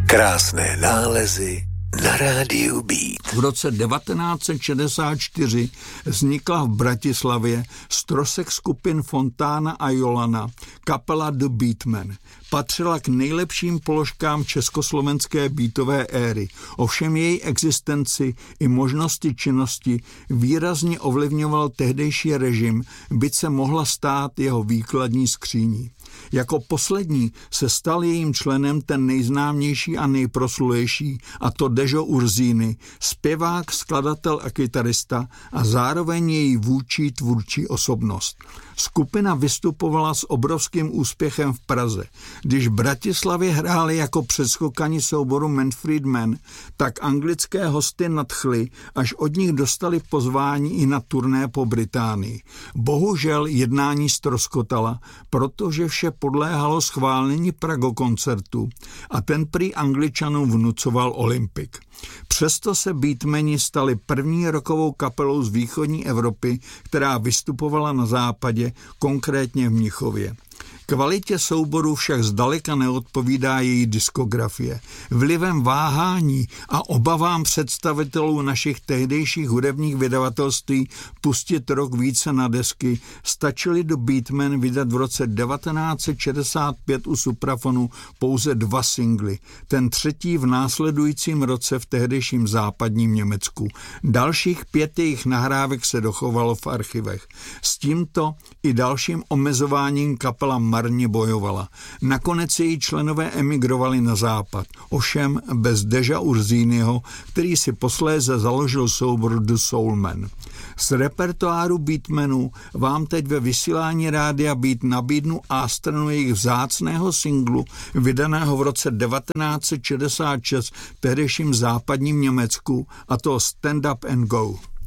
Krásné nálezy na rádiu Beat. V roce 1964 vznikla v Bratislavě z trosek skupin Fontána a Jolana kapela The Beatmen. Patřila k nejlepším položkám československé beatové éry. Ovšem její existenci i možnosti činnosti výrazně ovlivňoval tehdejší režim, byť se mohla stát jeho výkladní skříní. Jako poslední se stal jejím členem ten nejznámější a nejproslulejší, a to Dežo Urzíny, zpěvák, skladatel a kytarista a zároveň její vůdčí tvůrčí osobnost. Skupina vystupovala s obrovským úspěchem v Praze. Když v Bratislavě hráli jako předskokani souboru Manfred Mann, tak anglické hosty nadchly, až od nich dostali pozvání i na turné po Británii. Bohužel jednání ztroskotala, protože vše podléhalo schválení Prago koncertu a ten prý Angličanům vnucoval Olympik. Přesto se Beatmeni stali první rockovou kapelou z východní Evropy, která vystupovala na západě, konkrétně v Mnichově. Kvalitě souboru však zdaleka neodpovídá její diskografie. Vlivem váhání a obavám představitelů našich tehdejších hudebních vydavatelství pustit rock více na desky stačili do Beatmen vydat v roce 1965 u Suprafonu pouze 2 singly, ten třetí v následujícím roce v tehdejším západním Německu. Dalších 5 jejich nahrávek se dochovalo v archivech. S tímto i dalším omezováním kapela marně bojovala. Nakonec její členové emigrovali na západ, ovšem bez Deža Urzínyho, který si posléze založil soubor The Soulmen. Z repertoáru Beatmenů vám teď ve vysílání rádia Beat nabídnu A-stranu jejich vzácného singlu, vydaného v roce 1966 v tehdejším západním Německu, a to Stand Up and Go.